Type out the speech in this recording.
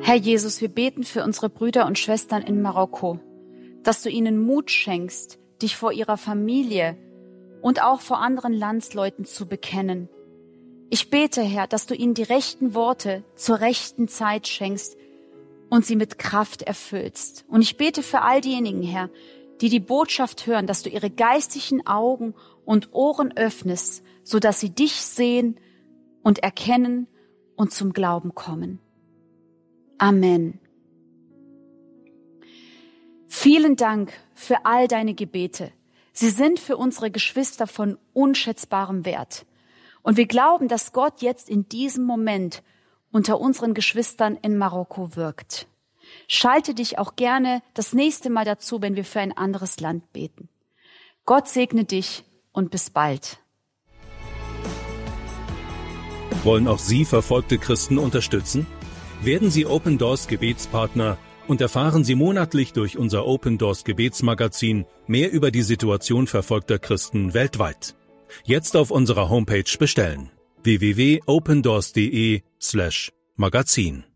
Herr Jesus, wir beten für unsere Brüder und Schwestern in Marokko, dass du ihnen Mut schenkst, dich vor ihrer Familie und auch vor anderen Landsleuten zu bekennen. Ich bete, Herr, dass du ihnen die rechten Worte zur rechten Zeit schenkst und sie mit Kraft erfüllst. Und ich bete für all diejenigen, Herr, die die Botschaft hören, dass du ihre geistigen Augen und Ohren öffnest, sodass sie dich sehen und erkennen und zum Glauben kommen. Amen. Vielen Dank für all deine Gebete. Sie sind für unsere Geschwister von unschätzbarem Wert. Und wir glauben, dass Gott jetzt in diesem Moment unter unseren Geschwistern in Marokko wirkt. Schalte dich auch gerne das nächste Mal dazu, wenn wir für ein anderes Land beten. Gott segne dich und bis bald. Wollen auch Sie verfolgte Christen unterstützen? Werden Sie Open Doors Gebetspartner und erfahren Sie monatlich durch unser Open Doors Gebetsmagazin mehr über die Situation verfolgter Christen weltweit. Jetzt auf unserer Homepage bestellen: www.opendoors.de/magazin.